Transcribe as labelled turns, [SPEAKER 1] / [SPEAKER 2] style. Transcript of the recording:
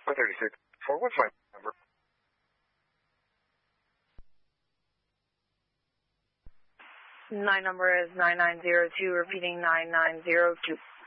[SPEAKER 1] 136. What's my number?
[SPEAKER 2] My number is 9902, repeating 9902.